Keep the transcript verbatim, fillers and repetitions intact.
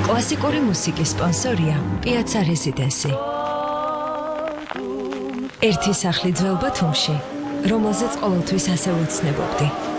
კლასიკური მუსიკის სპონსორია პიაცა რეზიდენსი. ერთი სახლი ძველ ბათუმში, რომელზეც ყოველთვის ასე ვოცნებობდი.